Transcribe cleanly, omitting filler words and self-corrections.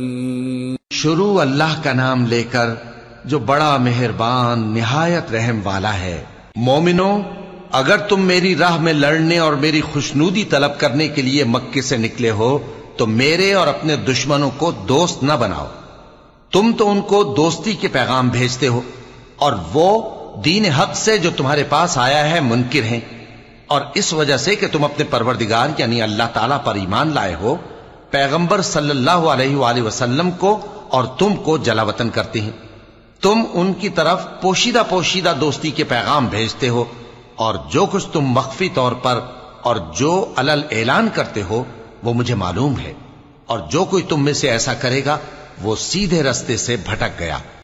शुरू अल्लाह का नाम लेकर जो बड़ा मेहरबान निहायत रहम वाला है। मोमिनो, अगर तुम मेरी राह में लड़ने और मेरी खुशनूदी तलब करने के लिए मक्के से निकले हो तो मेरे और अपने दुश्मनों को दोस्त न बनाओ। तुम तो उनको दोस्ती के पैगाम भेजते हो और वो दीन हक से जो तुम्हारे पास आया है मुनकिर हैं, और इस वजह से कि तुम अपने परवरदिगार यानी अल्लाह ताला पर ईमान लाए हो, पैगंबर सल्लल्लाहु अलैहि वसल्लम को और तुमको जलावतन करते हैं। तुम उनकी तरफ पोशीदा पोशीदा दोस्ती के पैगाम भेजते हो, और जो कुछ तुम मख्फी तौर पर और जो अलल ऐलान करते हो वो मुझे मालूम है, और जो कोई तुम में से ऐसा करेगा वो सीधे रास्ते से भटक गया।